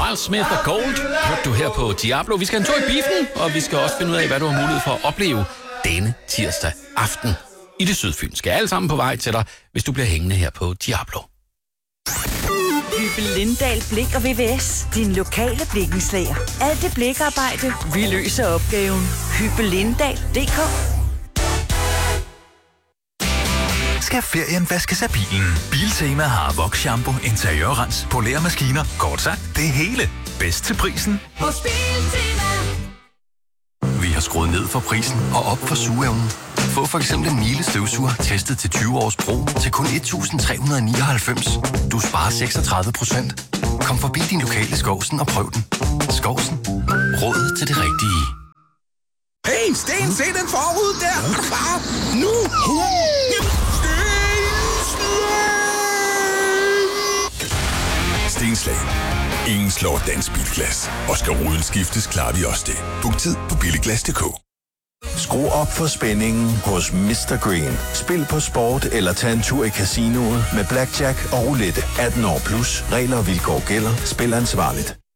Miles Smith og Gold hørte du her på Diablo. Vi skal en tur i biffen, og vi skal også finde ud af, hvad du har mulighed for at opleve denne tirsdag aften i det sydfynske. Alle sammen på vej til dig, hvis du bliver hængende her på Diablo. Hyppe Lindahl Blik og VVS. Din lokale blikkenslager. Alt det blikarbejde, vi løser opgaven. Hyppe Lindahl.dk. Skal ferien vaskes af bilen? Biltema har Vox Shampoo, interiørrens, poleremaskiner, kort sagt det hele. Bedst til prisen. Hos Biltema. Vi har skruet ned for prisen og op for sugeevnen. Få for eksempel en Miele støvsuger testet til 20 års brug til kun 1.399. Du sparer 36%. Kom forbi din lokale Skovsen og prøv den. Skovsen. Råd til det rigtige. Hey, Sten, se den forud der! Er du klar? Nu! Stenslag. Ingen slår dansk bilglas. Og skal ruden skiftes, klarer vi også det. Book tid på billiglas.dk. Skru op for spændingen hos Mr. Green. Spil på sport eller tag en tur i casinoet med blackjack og roulette. 18 år plus. Regler og vilkår gælder. Spil ansvarligt.